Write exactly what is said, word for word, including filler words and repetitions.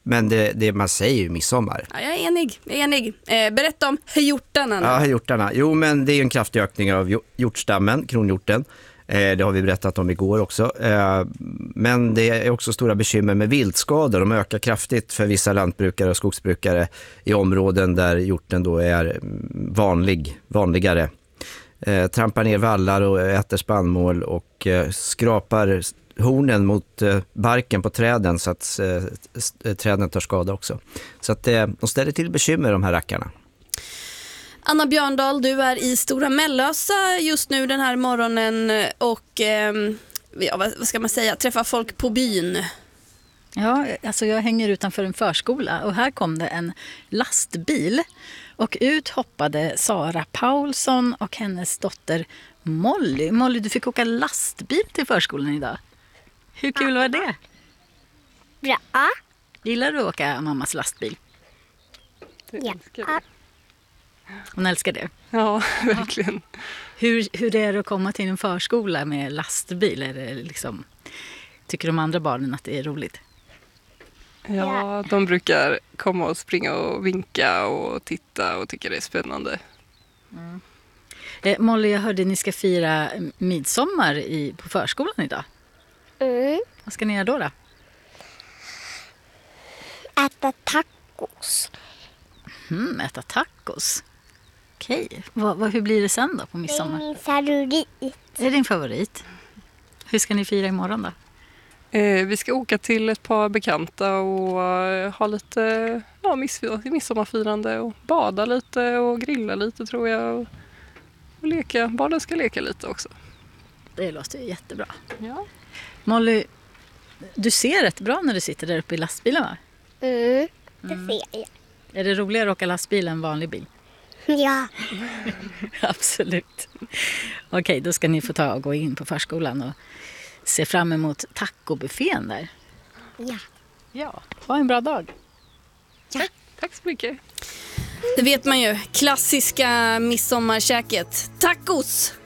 Men det, det man säger ju midsommar. Ja, jag är enig, jag är enig. Eh, berätta om hjortarna nu. Ja, hjortarna. Jo, men det är ju en kraftig ökning av hjortstammen, kronhjorten. Eh, det har vi berättat om igår också. Eh, men det är också stora bekymmer med viltskador. De ökar kraftigt för vissa lantbrukare och skogsbrukare i områden där hjorten då är vanlig, vanligare. Eh, trampar ner vallar och äter spannmål och eh, skrapar hornen mot eh, barken på träden så att eh, träden tar skada också. Så att eh, de ställer till bekymmer, de här rackarna. Anna Björndal, du är i Stora Mellösa just nu den här morgonen och eh, ja, vad ska man säga, träffar folk på byn. Ja, alltså jag hänger utanför en förskola och här kom det en lastbil och ut hoppade Sara Paulsson och hennes dotter Molly. Molly, du fick åka lastbil till förskolan idag. Hur kul var det? Bra. Gillar du att åka mammas lastbil? Ja. Hon älskar det. Ja, verkligen. Hur, hur är det att komma till en förskola med lastbil? Är det liksom, tycker de andra barnen att det är roligt? Ja, de brukar komma och springa och vinka och titta och tycka det är spännande. Mm. Eh, Molly, jag hörde att ni ska fira midsommar i, på förskolan idag. Mm. Vad ska ni göra då då? Äta tacos. Mm, äta tacos. Okej. Vad, vad, hur blir det sen då på midsommar? Min favorit. Är det din favorit? Hur ska ni fira imorgon då? Eh, vi ska åka till ett par bekanta och uh, ha lite ja, miss- midsommarfirande och bada lite och grilla lite tror jag. Och, och leka. Barnen ska leka lite också. Det låter ju jättebra. Ja. Molly, du ser rätt bra när du sitter där uppe i lastbilen, va? Mm, det mm. ser jag. Är det roligare att åka lastbil än vanlig bil? Ja. Absolut. Okej, då ska ni få ta och gå in på förskolan och se fram emot tacobuffén där. Ja. Ja, ha en bra dag. Ja. Tack så mycket. Det vet man ju, klassiska midsommarkäket. Tacos!